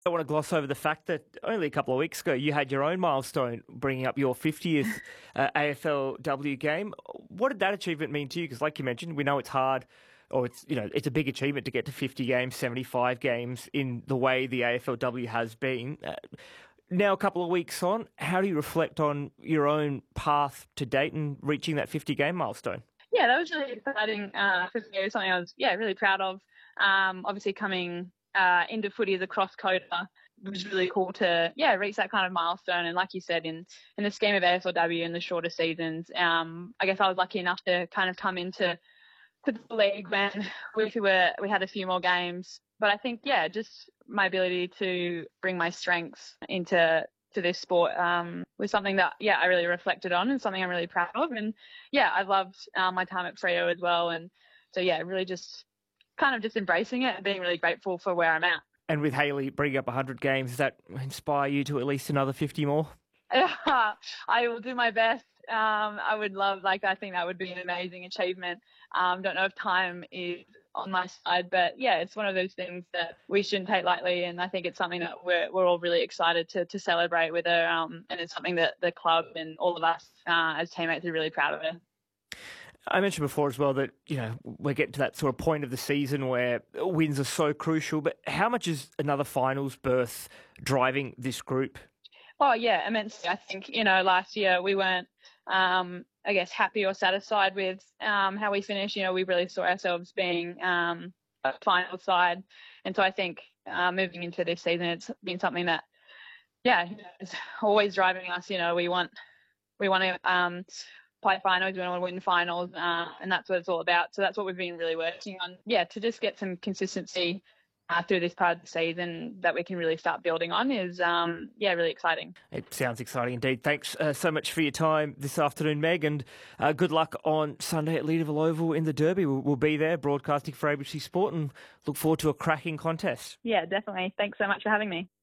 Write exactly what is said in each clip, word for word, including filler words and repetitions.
I don't want to gloss over the fact that only a couple of weeks ago you had your own milestone bringing up your fiftieth uh, A F L W game. What did that achievement mean to you? Because like you mentioned, we know it's hard, or it's you know it's a big achievement to get to fifty games, seventy-five games in the way the A F L W has been. Uh, now a couple of weeks on, how do you reflect on your own path to date and reaching that fifty game milestone? Yeah, that was really exciting. Uh, for me, it was something I was yeah really proud of. Um, obviously coming uh, into footy as a cross-coder was really cool to yeah reach that kind of milestone. And like you said, in in the scheme of A F L W and the shorter seasons, um, I guess I was lucky enough to kind of come into to the league when we were we had a few more games. But I think yeah, just my ability to bring my strengths into to this sport um, was something that yeah I really reflected on and something I'm really proud of. And yeah, I loved uh, my time at Freo as well. And so yeah, really just kind of just embracing it and being really grateful for where I'm at. And with Hayley bringing up one hundred games, does that inspire you to at least another fifty more? I will do my best. Um, I would love, like, I think that would be an amazing achievement. Um, don't know if time is on my side, but yeah, it's one of those things that we shouldn't take lightly. And I think it's something that we're, we're all really excited to, to celebrate with her. Um, and it's something that the club and all of us uh, as teammates are really proud of her. I mentioned before as well that, you know, we're getting to that sort of point of the season where wins are so crucial, but how much is another finals berth driving this group? Oh, yeah, immensely. I think, you know, last year we weren't, um, I guess, happy or satisfied with um, how we finished. You know, we really saw ourselves being um, a final side. And so I think uh, moving into this season, it's been something that, yeah, is always driving us. You know, we want, we want to um, play finals, we want to win finals, uh, and that's what it's all about. So that's what we've been really working on. Yeah, to just get some consistency Uh, through this part of the season that we can really start building on is, um, yeah, really exciting. It sounds exciting indeed. Thanks uh, so much for your time this afternoon, Meg, and uh, good luck on Sunday at Leederville Oval in the Derby. We'll, we'll be there broadcasting for A B C Sport and look forward to a cracking contest. Yeah, definitely. Thanks so much for having me.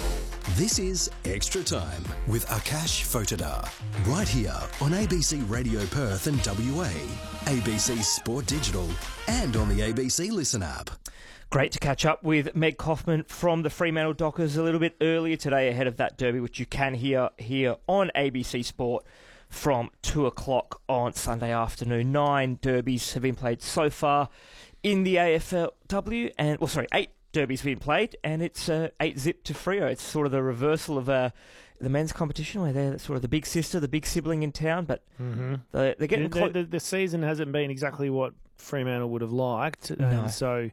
This is Extra Time with Akash Photodar, right here on A B C Radio Perth and W A, A B C Sport Digital, and on the A B C Listen app. Great to catch up with Meg Kaufman from the Fremantle Dockers a little bit earlier today ahead of that derby, which you can hear here on A B C Sport from two o'clock on Sunday afternoon. Nine derbies have been played so far in the A F L W, and well, sorry, eight derbies have been played, and it's uh, eight zip to Freo. It's sort of the reversal of uh, the men's competition, where they're sort of the big sister, the big sibling in town, but mm-hmm. they're, they're getting the, close. The, the season hasn't been exactly what Fremantle would have liked, No. and so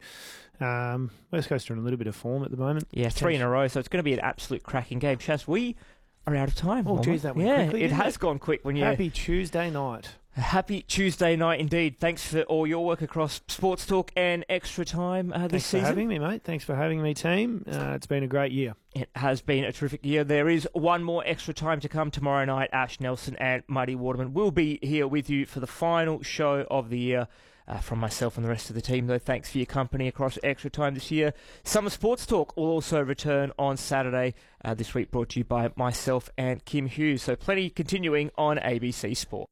um, West Coast are in a little bit of form at the moment. Yeah, three in a row, so it's going to be an absolute cracking game. Shaz, we are out of time. Oh, geez, that went yeah, quickly, it didn't has it? gone quick when you. Happy Tuesday night. Happy Tuesday night indeed. Thanks for all your work across Sports Talk and Extra Time uh, this Thanks season. for having me, mate. Thanks for having me, team. Uh, it's been a great year. It has been a terrific year. There is one more Extra Time to come tomorrow night. Ash Nelson and Muddy Waterman will be here with you for the final show of the year. Uh, from myself and the rest of the team, though, thanks for your company across Extra Time this year. Summer Sports Talk will also return on Saturday, uh, this week brought to you by myself and Kim Hughes. So plenty continuing on A B C Sport.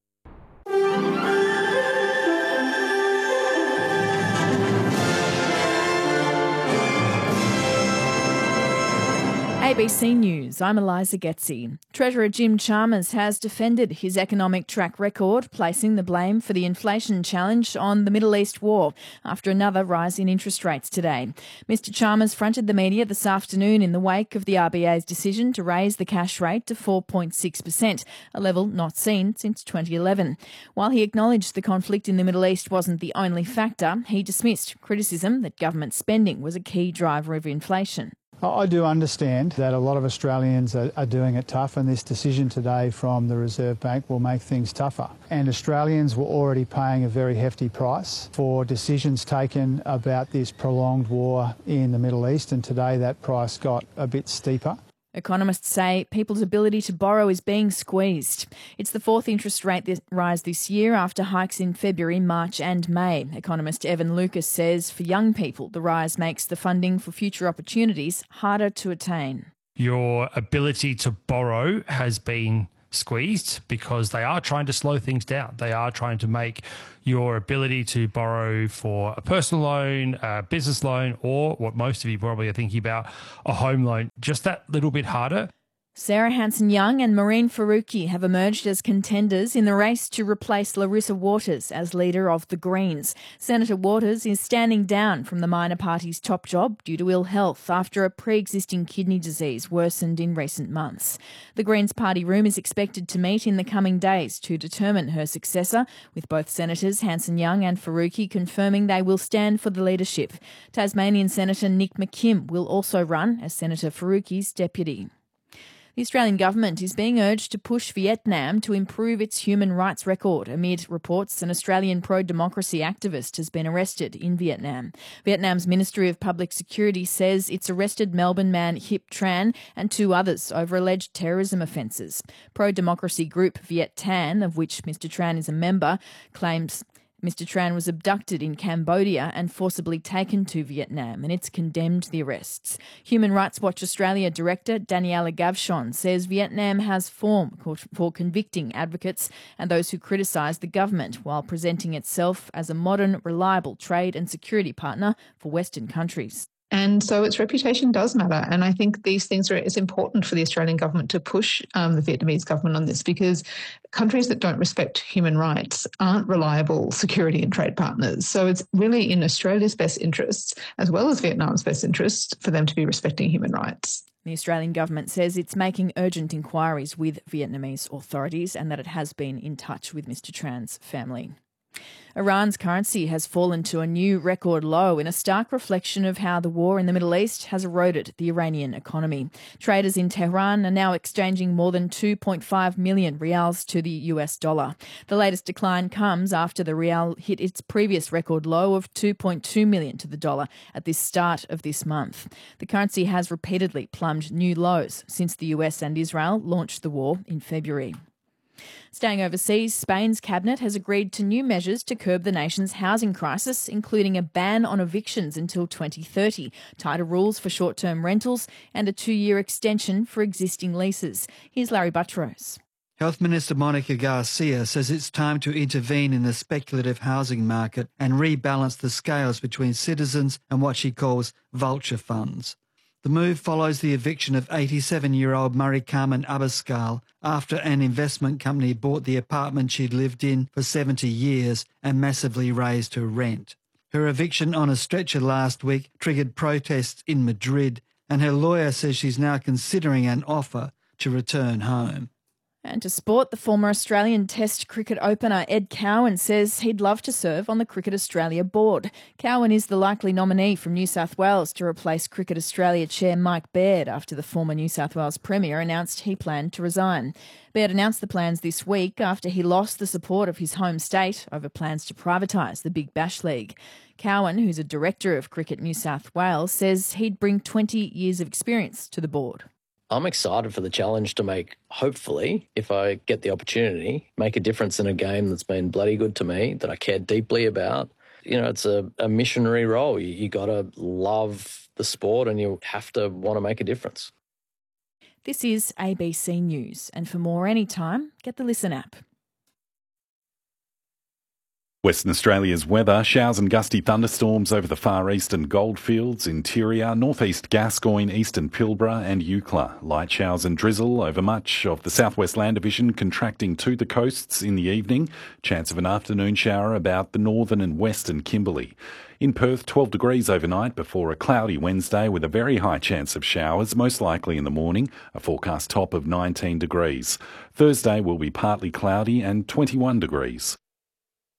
A B C News, I'm Eliza Getzi. Treasurer Jim Chalmers has defended his economic track record, placing the blame for the inflation challenge on the Middle East war after another rise in interest rates today. Mister Chalmers fronted the media this afternoon in the wake of the R B A's decision to raise the cash rate to four point six percent, a level not seen since twenty eleven. While he acknowledged the conflict in the Middle East wasn't the only factor, he dismissed criticism that government spending was a key driver of inflation. I do understand that a lot of Australians are, are doing it tough, and this decision today from the Reserve Bank will make things tougher. And Australians were already paying a very hefty price for decisions taken about this prolonged war in the Middle East, and today that price got a bit steeper. Economists say people's ability to borrow is being squeezed. It's the fourth interest rate this rise this year after hikes in February, March and May. Economist Evan Lucas says for young people, the rise makes the funding for future opportunities harder to attain. Your ability to borrow has been squeezed because they are trying to slow things down. They are trying to make your ability to borrow for a personal loan, a business loan, or what most of you probably are thinking about, a home loan, just that little bit harder. Sarah Hanson-Young and Maureen Faruqi have emerged as contenders in the race to replace Larissa Waters as leader of the Greens. Senator Waters is standing down from the minor party's top job due to ill health after a pre-existing kidney disease worsened in recent months. The Greens party room is expected to meet in the coming days to determine her successor, with both Senators Hanson-Young and Faruqi confirming they will stand for the leadership. Tasmanian Senator Nick McKim will also run as Senator Faruqi's deputy. The Australian government is being urged to push Vietnam to improve its human rights record amid reports an Australian pro-democracy activist has been arrested in Vietnam. Vietnam's Ministry of Public Security says it's arrested Melbourne man Hip Tran and two others over alleged terrorism offences. Pro-democracy group Viet Thanh, of which Mister Tran is a member, claims Mister Tran was abducted in Cambodia and forcibly taken to Vietnam, and it's condemned the arrests. Human Rights Watch Australia Director Daniela Gavshon says Vietnam has form for convicting advocates and those who criticise the government while presenting itself as a modern, reliable trade and security partner for Western countries. And so its reputation does matter. And I think these things are, it's important for the Australian government to push um, the Vietnamese government on this, because countries that don't respect human rights aren't reliable security and trade partners. So it's really in Australia's best interests, as well as Vietnam's best interests, for them to be respecting human rights. The Australian government says it's making urgent inquiries with Vietnamese authorities and that it has been in touch with Mister Tran's family. Iran's currency has fallen to a new record low in a stark reflection of how the war in the Middle East has eroded the Iranian economy. Traders in Tehran are now exchanging more than two point five million rials to the U S dollar. The latest decline comes after the rial hit its previous record low of two point two million to the dollar at the start of this month. The currency has repeatedly plumbed new lows since the U S and Israel launched the war in February. Staying overseas, Spain's cabinet has agreed to new measures to curb the nation's housing crisis, including a ban on evictions until twenty thirty, tighter rules for short-term rentals and a two-year extension for existing leases. Here's Larry Buttrose. Health Minister Monica Garcia says it's time to intervene in the speculative housing market and rebalance the scales between citizens and what she calls vulture funds. The move follows the eviction of eighty-seven-year-old Mari Carmen Abascal after an investment company bought the apartment she'd lived in for seventy years and massively raised her rent. Her eviction on a stretcher last week triggered protests in Madrid, and her lawyer says she's now considering an offer to return home. And to sport, the former Australian Test cricket opener Ed Cowan says he'd love to serve on the Cricket Australia board. Cowan is the likely nominee from New South Wales to replace Cricket Australia chair Mike Baird after the former New South Wales Premier announced he planned to resign. Baird announced the plans this week after he lost the support of his home state over plans to privatise the Big Bash League. Cowan, who's a director of Cricket New South Wales, says he'd bring twenty years of experience to the board. I'm excited for the challenge to make, hopefully, if I get the opportunity, make a difference in a game that's been bloody good to me, that I care deeply about. You know, it's a, a missionary role. You, you got to love the sport and you have to want to make a difference. This is A B C News, and for more anytime, get the Listen app. Western Australia's weather: showers and gusty thunderstorms over the far eastern Goldfields, interior, northeast Gascoyne, eastern Pilbara and Eucla. Light showers and drizzle over much of the southwest land division, contracting to the coasts in the evening. Chance of an afternoon shower about the northern and western Kimberley. In Perth, twelve degrees overnight before a cloudy Wednesday with a very high chance of showers, most likely in the morning, a forecast top of nineteen degrees. Thursday will be partly cloudy and twenty-one degrees.